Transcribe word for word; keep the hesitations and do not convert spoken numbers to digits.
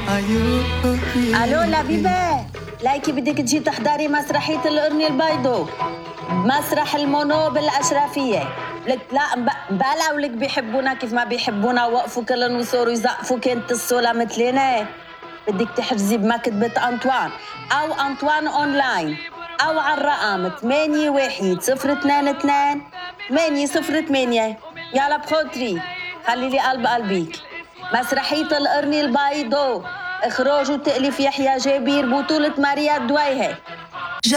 الو لبيبه، لايكي بدك تجي تحضري مسرحيه القرن البيضو مسرح المونو بالاشرفيه. لك لا مبالع ولك بيحبونا كيف ما بيحبونا، وقفوا كلن وصوروا يزقفوا كنت الصولا مثلنا. بدك تحجزي بمكتبة أنطوان أو أنطوان أونلاين أو على الرقم ثمانية واحد صفر اثنين اثنين ثمانية صفر ثمانية. يلا بخاطري خلي لي قلب قلبيك. مسرحية القرن البيضو، إخراج وتأليف يحيى جابير، بطولة ماريا الدويهة.